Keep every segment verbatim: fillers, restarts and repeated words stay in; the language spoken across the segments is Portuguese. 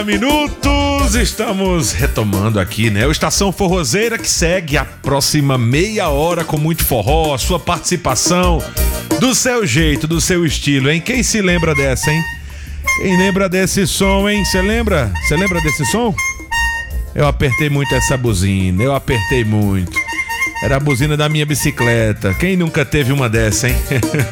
Minutos, estamos retomando aqui, né? O Estação Forrozeira que segue a próxima meia hora com muito forró, sua participação, do seu jeito, do seu estilo, hein? Quem se lembra dessa, hein? Quem lembra desse som, hein? Você lembra? Você lembra desse som? Eu apertei muito essa buzina, eu apertei muito. Era a buzina da minha bicicleta. Quem nunca teve uma dessa, hein?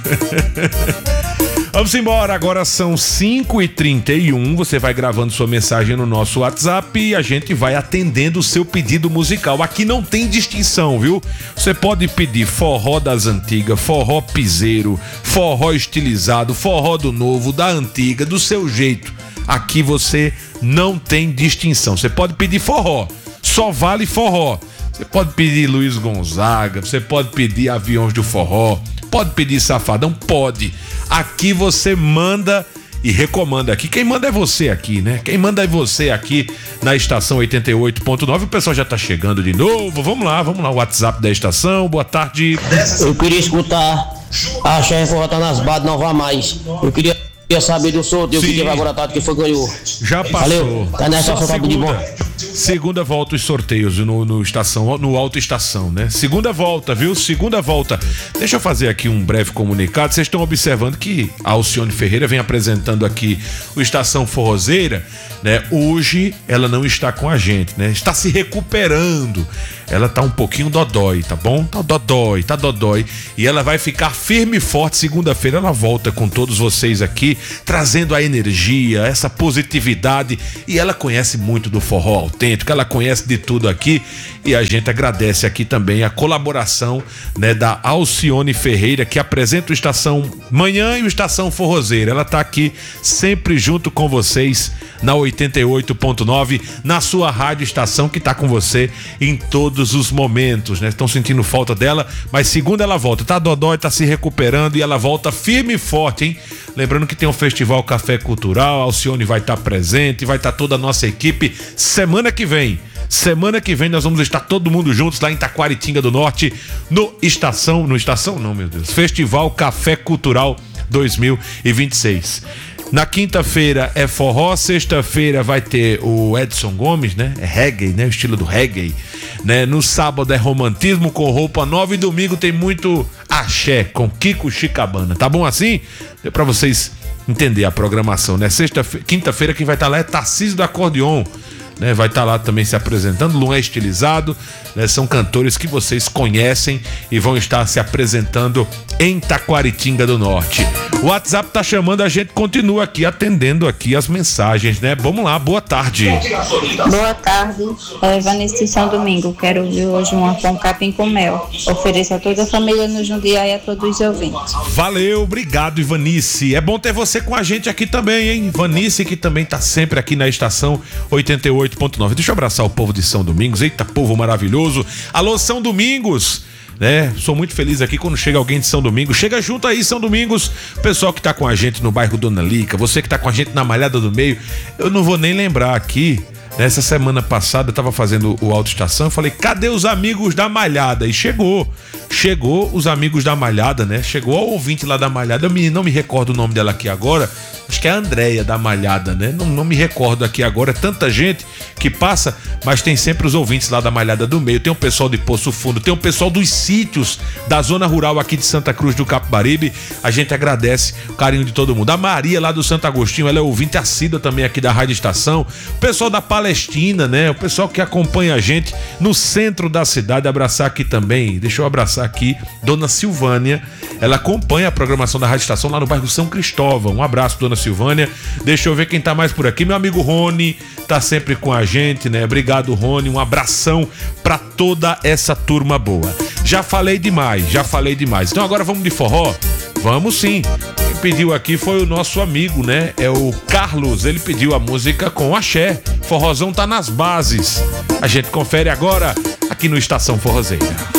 Vamos embora, agora são cinco e trinta e um, você vai gravando sua mensagem no nosso WhatsApp e a gente vai atendendo o seu pedido musical. Aqui não tem distinção, viu? Você pode pedir forró das antigas, forró piseiro, forró estilizado, forró do novo, da antiga, do seu jeito. Aqui você não tem distinção. Você pode pedir forró, só vale forró. Você pode pedir Luiz Gonzaga, você pode pedir Aviões do Forró, pode pedir Safadão, pode. Aqui você manda e recomenda aqui. Quem manda é você aqui, né? Quem manda é você aqui na estação oitenta e oito ponto nove. O pessoal já tá chegando de novo. Vamos lá, vamos lá. O WhatsApp da estação. Boa tarde. Eu queria escutar a chefe voltar nas badas, não vá mais. Eu queria saber do sorteio que teve agora à tarde, que foi ganhou. Já passou. Valeu. Tá nessa foto de bom. Segunda volta os sorteios no, no estação, no Alto Estação, né? Segunda volta, viu? Segunda volta. Deixa eu fazer aqui um breve comunicado. Vocês estão observando que a Alcione Ferreira vem apresentando aqui o Estação Forrozeira, né? Hoje ela não está com a gente, né? Está se recuperando. Ela tá um pouquinho dodói, tá bom? Tá dodói, tá dodói. E ela vai ficar firme e forte. Segunda-feira ela volta com todos vocês aqui, trazendo a energia, essa positividade. E ela conhece muito do forró autêntico, ela conhece de tudo aqui. E a gente agradece aqui também a colaboração, né, da Alcione Ferreira, que apresenta o Estação Manhã e o Estação Forrozeira. Ela tá aqui sempre junto com vocês na oitenta e oito ponto nove, na sua rádio estação, que tá com você em todos os momentos, né? Estão sentindo falta dela, mas segunda ela volta, tá dodói, tá se recuperando e ela volta firme e forte, hein? Lembrando que tem o Festival Café Cultural, a Alcione vai estar presente, vai estar toda a nossa equipe semana que vem. Semana que vem nós vamos estar todo mundo juntos lá em Taquaritinga do Norte, no Estação, no Estação não, meu Deus, Festival Café Cultural dois mil e vinte e seis. Na quinta-feira é forró, sexta-feira vai ter o Edson Gomes, né? É reggae, né? O estilo do reggae, né? No sábado é romantismo com roupa nova e domingo tem muito axé com Kiko Chicabana. Tá bom assim? Deu pra vocês entender a programação, né? Sexta-feira, quinta-feira quem vai estar lá é Tarcísio do Acordeon, né? Vai estar lá também se apresentando, Luan Estilizado, né? São cantores que vocês conhecem e vão estar se apresentando em Taquaritinga do Norte. O WhatsApp tá chamando, a gente continua aqui atendendo aqui as mensagens, né? Vamos lá, boa tarde. Boa tarde, é Vanessa de São Domingo. Quero ouvir hoje uma com capim com mel. Ofereço a toda a família no Jundiaí e a todos os ouvintes. Valeu, obrigado, Ivanice. É bom ter você com a gente aqui também, hein? Ivanice, que também tá sempre aqui na estação oitenta e oito ponto nove. Deixa eu abraçar o povo de São Domingos. Eita, povo maravilhoso. Alô, São Domingos. Né? Sou muito feliz aqui quando chega alguém de São Domingos. Chega junto aí, São Domingos. Pessoal que tá com a gente no bairro Dona Lica, você que tá com a gente na Malhada do Meio. Eu não vou nem lembrar aqui. Nessa semana passada eu tava fazendo o Alto Estação, eu falei, cadê os amigos da Malhada? E chegou, chegou os amigos da Malhada, né? Chegou a ouvinte lá da Malhada, eu me, não me recordo o nome dela aqui agora, acho que é a Andréia da Malhada, né? Não, não me recordo aqui agora, é tanta gente que passa, mas tem sempre os ouvintes lá da Malhada do Meio, tem o pessoal de Poço Fundo, tem o pessoal dos sítios da zona rural aqui de Santa Cruz do Capibaribe, a gente agradece o carinho de todo mundo. A Maria lá do Santo Agostinho, ela é ouvinte assídua também aqui da Rádio Estação, o pessoal da Palestina, né? O pessoal que acompanha a gente no centro da cidade, abraçar aqui também, deixa eu abraçar aqui Dona Silvânia, ela acompanha a programação da Rádio Estação lá no bairro São Cristóvão. Um abraço, Dona Silvânia. Deixa eu ver quem tá mais por aqui, meu amigo Rony tá sempre com a gente, né? Obrigado, Rony, um abração pra toda essa turma boa. Já falei demais, já falei demais. Então agora vamos de forró? Vamos sim. Quem pediu aqui foi o nosso amigo, né? É o Carlos, ele pediu a música com axé. Forrozão tá nas bases. A gente confere agora aqui no Estação Forrozeira.